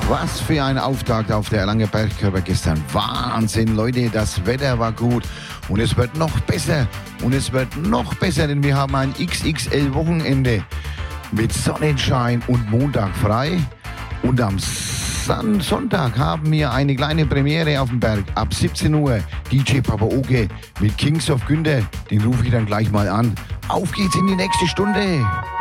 Was für ein Auftakt auf der Erlanger Bergkörper gestern. Wahnsinn, Leute, das Wetter war gut und es wird noch besser. Und es wird noch besser, denn wir haben ein XXL-Wochenende mit Sonnenschein und Montag frei. Und am Sonntag haben wir eine kleine Premiere auf dem Berg. Ab 17 Uhr DJ Papa Oke mit Kings of Günther. Den rufe ich dann gleich mal an. Auf geht's in die nächste Stunde.